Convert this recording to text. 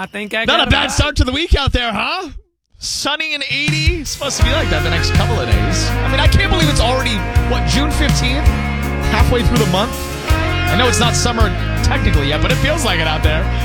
think I Not got a bad start to the week out there, huh? Sunny and 80. It's supposed to be like that the next couple of days. I mean, I can't believe it's already, June 15th? Halfway through the month? I know it's not summer technically yet, but it feels like it out there.